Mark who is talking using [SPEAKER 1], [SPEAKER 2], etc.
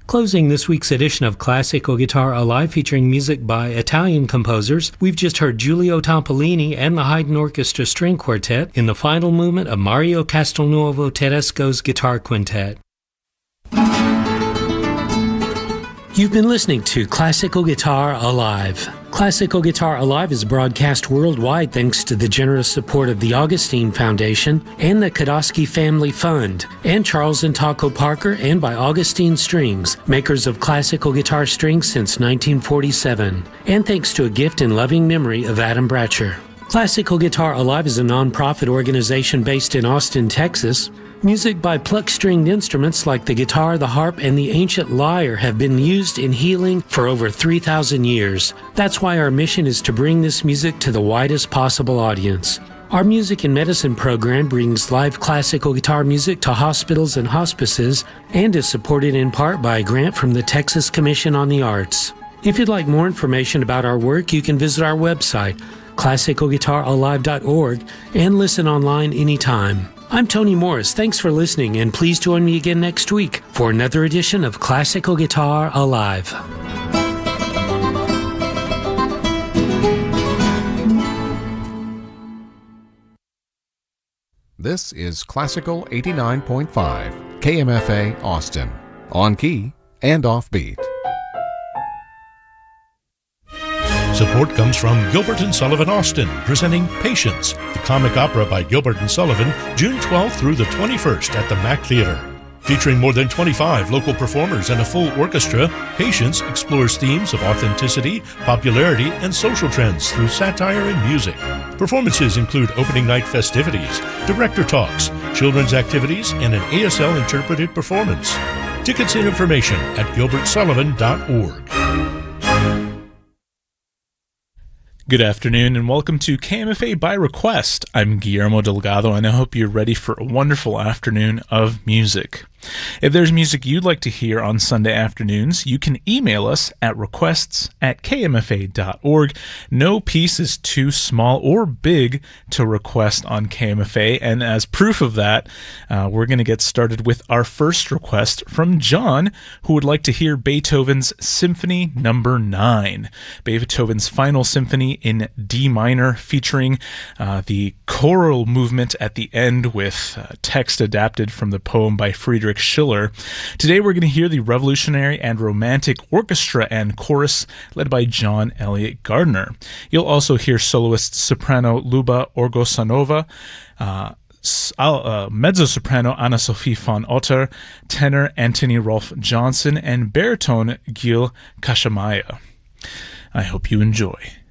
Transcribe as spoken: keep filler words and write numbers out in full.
[SPEAKER 1] Closing this week's edition of Classical Guitar Alive featuring music by Italian composers, we've just heard Giulio Tampolini and the Haydn Orchestra String Quartet in the final movement of Mario Castelnuovo Tedesco's Guitar Quintet. You've been listening to Classical Guitar Alive. Classical Guitar Alive is broadcast worldwide thanks to the generous support of the Augustine Foundation and the Kodosky Family Fund, and Charles and Taco Parker, and by Augustine Strings, makers of classical guitar strings since nineteen forty-seven, and thanks to a gift in loving memory of Adam Bratcher. Classical Guitar Alive is a non-profit organization based in Austin, Texas. Music by pluck-stringed instruments like the guitar, the harp, and the ancient lyre have been used in healing for over three thousand years. That's why our mission is to bring this music to the widest possible audience. Our Music and Medicine program brings live classical guitar music to hospitals and hospices and is supported in part by a grant from the Texas Commission on the Arts. If you'd like more information about our work, you can visit our website, classical guitar alive dot org, and listen online anytime. I'm Tony Morris. Thanks for listening, and please join me again next week for another edition of Classical Guitar Alive.
[SPEAKER 2] This is Classical eighty-nine point five, K M F A Austin, on key and offbeat.
[SPEAKER 3] Support comes from Gilbert and Sullivan Austin, presenting Patience, the comic opera by Gilbert and Sullivan, June twelfth through the twenty-first at the Mack Theater. Featuring more than twenty-five local performers and a full orchestra, Patience explores themes of authenticity, popularity, and social trends through satire and music. Performances include opening night festivities, director talks, children's activities, and an A S L interpreted performance. Tickets and information at gilbert sullivan dot org.
[SPEAKER 4] Good afternoon and welcome to K M F A by Request. I'm Guillermo Delgado and I hope you're ready for a wonderful afternoon of music. If there's music you'd like to hear on Sunday afternoons, you can email us at requests at k m f a dot org. No piece is too small or big to request on K M F A, and as proof of that, uh, we're going to get started with our first request from John, who would like to hear Beethoven's Symphony Number nine, Beethoven's Final Symphony in D minor, featuring uh, the choral movement at the end with uh, text adapted from the poem by Friedrich Schiller. Today we're going to hear the revolutionary and romantic orchestra and chorus led by John Elliott Gardner. You'll also hear soloist soprano Luba Orgosanova, uh, Uh, mezzo-soprano Anna-Sophie von Otter, tenor Anthony Rolf Johnson, and baritone Gil Kashamaya. I hope you enjoy.